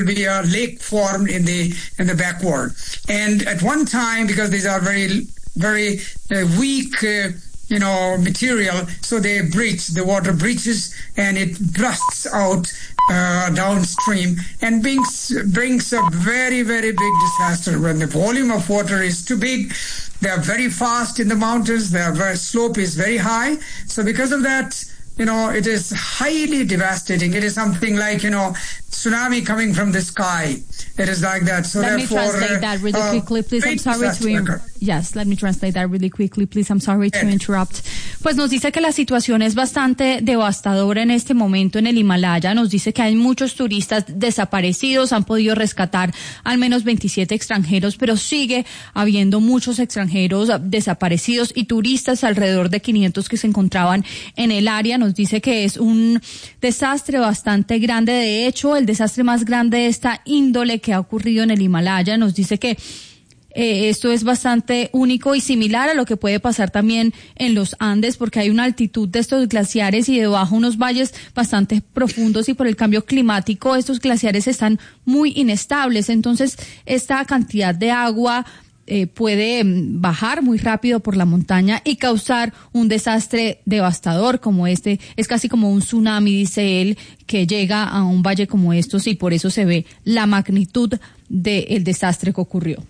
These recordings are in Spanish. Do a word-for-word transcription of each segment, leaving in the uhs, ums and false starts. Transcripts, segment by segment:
be a lake formed in the in the backward. And at one time, because these are very very uh, weak uh, you know material, so they breach, the water breaches and it bursts out uh, downstream and brings brings a very very big disaster. When the volume of water is too big, they are very fast in the mountains, their very, slope is very high, so because of that, you know, it is highly devastating. It is something like, you know, tsunami coming from the sky. It is like that. So let therefore, me translate that really uh, quickly, please. I'm sorry to inter- yes, let me translate that really quickly, please. I'm sorry to interrupt. Pues nos dice que la situación es bastante devastadora en este momento en el Himalaya. Nos dice que hay muchos turistas desaparecidos, han podido rescatar al menos veintisiete extranjeros, pero sigue habiendo muchos extranjeros desaparecidos y turistas, alrededor de quinientos que se encontraban en el área. Nos dice que es un desastre bastante grande. De hecho, el desastre más grande de esta índole que ha ocurrido en el Himalaya. Nos dice que eh, esto es bastante único y similar a lo que puede pasar también en los Andes, porque hay una altitud de estos glaciares y debajo unos valles bastante profundos, y por el cambio climático estos glaciares están muy inestables. Entonces, esta cantidad de agua Eh, puede bajar muy rápido por la montaña y causar un desastre devastador como este. Es casi como un tsunami, dice él, que llega a un valle como estos, y por eso se ve la magnitud del desastre que ocurrió.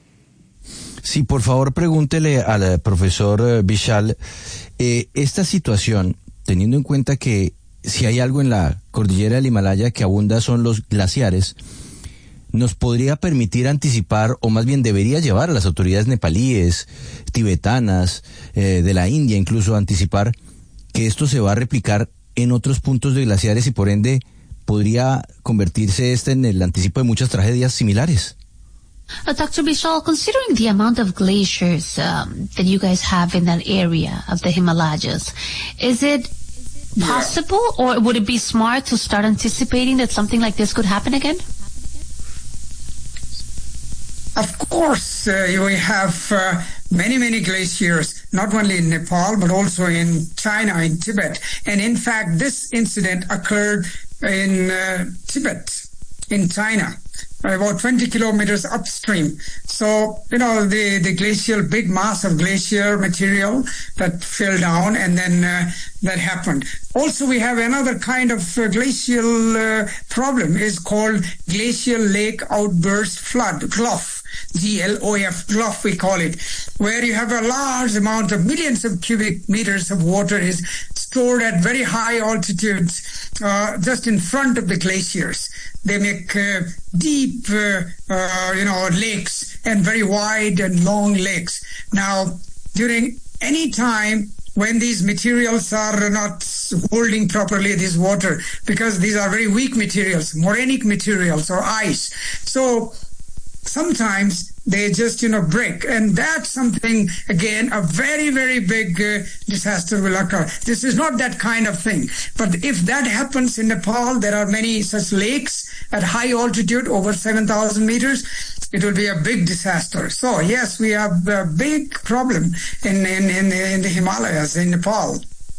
Sí, por favor, pregúntele al profesor Vishal, eh, esta situación, teniendo en cuenta que si hay algo en la cordillera del Himalaya que abunda son los glaciares, ¿nos podría permitir anticipar, o más bien debería llevar a las autoridades nepalíes, tibetanas, eh, de la India incluso, anticipar que esto se va a replicar en otros puntos de glaciares y por ende podría convertirse este en el anticipo de muchas tragedias similares? Uh, Doctor Vishal, considering the amount of glaciers um, that you guys have in that area of the Himalayas, is it possible, yeah, or would it be smart to start anticipating that something like this could happen again? Of course, uh, we have uh, many, many glaciers, not only in Nepal, but also in China, in Tibet. And in fact, this incident occurred in uh, Tibet, in China, about twenty kilometers upstream. So, you know, the, the glacial, big mass of glacier material that fell down, and then uh, that happened. Also, we have another kind of uh, glacial uh, problem, is called glacial lake outburst flood, G L O F. G L O F, G L O F we call it, where you have a large amount of millions of cubic meters of water is stored at very high altitudes, uh, just in front of the glaciers. They make uh, deep, uh, uh, you know, lakes, and very wide and long lakes. Now, during any time when these materials are not holding properly this water, because these are very weak materials, morainic materials or ice, so sometimes they just, you know, break. And that's something, again, a very, very big uh, disaster will occur. This is not that kind of thing. But if that happens in Nepal, there are many such lakes at high altitude, over seven thousand meters, it will be a big disaster. So, yes, we have a big problem in, in, in, in the Himalayas, in Nepal.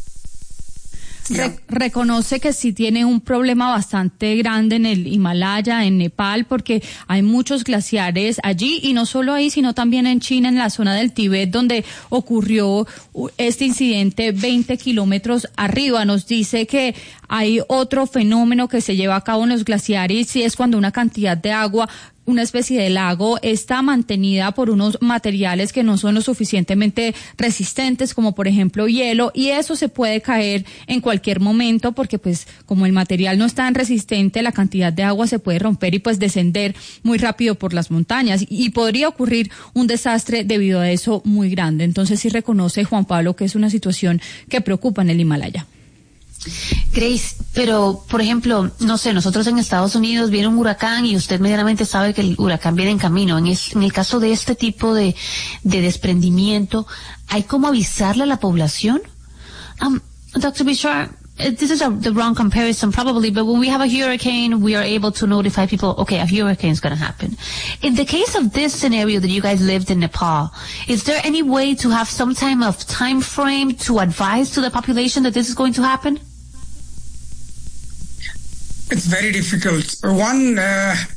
Re- reconoce que sí tiene un problema bastante grande en el Himalaya, en Nepal, porque hay muchos glaciares allí, y no solo ahí, sino también en China, en la zona del Tíbet, donde ocurrió este incidente veinte kilómetros arriba. Nos dice que hay otro fenómeno que se lleva a cabo en los glaciares, y es cuando una cantidad de agua, una especie de lago, está mantenida por unos materiales que no son lo suficientemente resistentes, como por ejemplo hielo, y eso se puede caer en cualquier momento, porque pues como el material no es tan resistente, la cantidad de agua se puede romper y pues descender muy rápido por las montañas, y podría ocurrir un desastre debido a eso muy grande. Entonces sí reconoce Juan Pablo que es una situación que preocupa en el Himalaya. Grace, pero por ejemplo, no sé, nosotros en Estados Unidos viene un huracán y usted medianamente sabe que el huracán viene en camino. En, es, en el caso de este tipo de, de desprendimiento, ¿hay cómo avisarle a la población? Um, Doctor Bishar, this is a, the wrong comparison probably, but when we have a hurricane, we are able to notify people, okay, a hurricane is going to happen. In the case of this scenario that you guys lived in Nepal, is there any way to have some type of time frame to advise to the population that this is going to happen? It's very difficult. One, uh,